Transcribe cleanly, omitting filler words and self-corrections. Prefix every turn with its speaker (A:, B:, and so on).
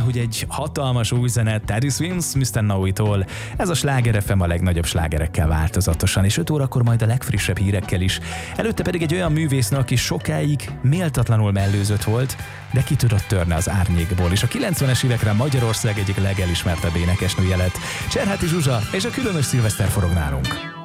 A: hogy egy hatalmas új zene Teddy Swims, Mr. Know It All. Ez a Sláger FM a legnagyobb slágerekkel változatosan, és 5 órakor majd a legfrissebb hírekkel is. Előtte pedig egy olyan művésznő, aki sokáig méltatlanul mellőzött volt, de ki tudott törni az árnyékból, és a 90-es évekre Magyarország egyik legelismertebb énekesnője lett. Cserháti Zsuzsa és a különös szilveszter forog nálunk.